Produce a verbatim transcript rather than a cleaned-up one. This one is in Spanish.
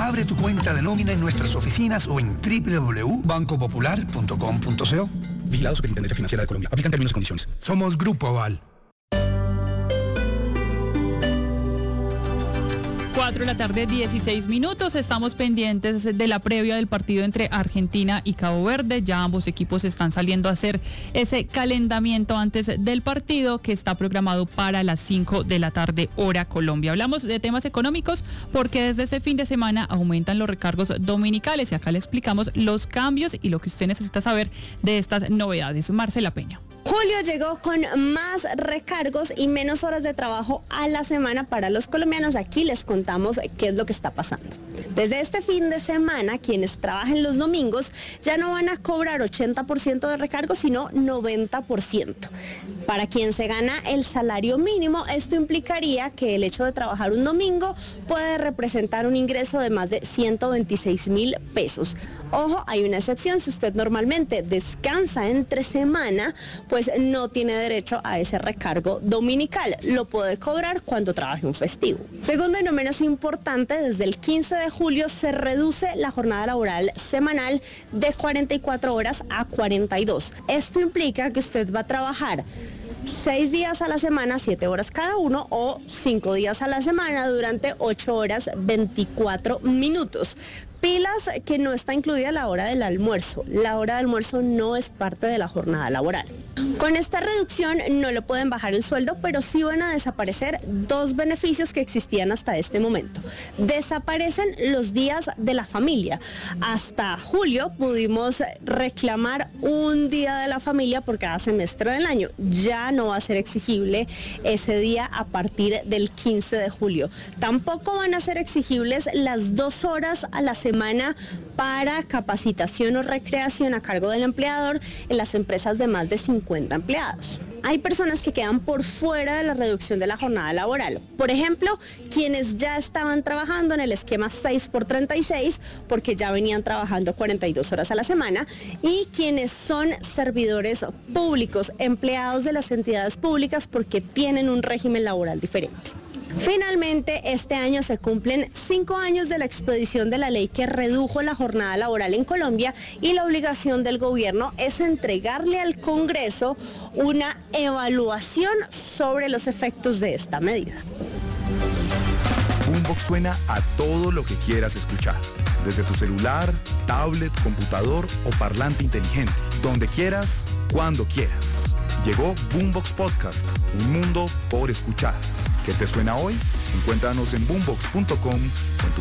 Abre tu cuenta de nómina en nuestras oficinas o en doble u doble u doble u punto banco popular punto com punto co. Vigilado Superintendencia Financiera de Colombia. Aplican términos y condiciones. Somos Grupo Aval. cuatro de la tarde, dieciséis minutos. Estamos pendientes de la previa del partido entre Argentina y Cabo Verde. Ya ambos equipos están saliendo a hacer ese calentamiento antes del partido, que está programado para las cinco de la tarde, hora Colombia. Hablamos de temas económicos porque desde este fin de semana aumentan los recargos dominicales y acá le explicamos los cambios y lo que usted necesita saber de estas novedades. Marcela Peña. Julio llegó con más recargos y menos horas de trabajo a la semana para los colombianos. Aquí les contamos qué es lo que está pasando. Desde este fin de semana, quienes trabajen los domingos ya no van a cobrar ochenta por ciento de recargo, sino noventa por ciento. Para quien se gana el salario mínimo, esto implicaría que el hecho de trabajar un domingo puede representar un ingreso de más de ciento veintiséis mil pesos. Ojo, hay una excepción: si usted normalmente descansa entre semana, pues no tiene derecho a ese recargo dominical. Lo puede cobrar cuando trabaje un festivo. Segundo y no menos importante, desde el quince de julio se reduce la jornada laboral semanal de cuarenta y cuatro horas a cuarenta y dos. Esto implica que usted va a trabajar seis días a la semana, siete horas cada uno, o cinco días a la semana durante ocho horas veinticuatro minutos. Pilas que no está incluida la hora del almuerzo. La hora de almuerzo no es parte de la jornada laboral. Con esta reducción no le pueden bajar el sueldo, pero sí van a desaparecer dos beneficios que existían hasta este momento. Desaparecen los días de la familia. Hasta julio pudimos reclamar un día de la familia por cada semestre del año. Ya no va a ser exigible ese día a partir del quince de julio. Tampoco van a ser exigibles las dos horas a la semana para capacitación o recreación a cargo del empleador en las empresas de más de cincuenta empleados. Hay personas que quedan por fuera de la reducción de la jornada laboral. Por ejemplo, quienes ya estaban trabajando en el esquema seis por treinta y seis, porque ya venían trabajando cuarenta y dos horas a la semana, y quienes son servidores públicos, empleados de las entidades públicas, porque tienen un régimen laboral diferente. Finalmente, este año se cumplen cinco años de la expedición de la ley que redujo la jornada laboral en Colombia, y la obligación del gobierno es entregarle al Congreso una evaluación sobre los efectos de esta medida. Boombox suena a todo lo que quieras escuchar, desde tu celular, tablet, computador o parlante inteligente, donde quieras, cuando quieras. Llegó Boombox Podcast, un mundo por escuchar. ¿Qué te suena hoy? Encuéntranos en boombox punto com.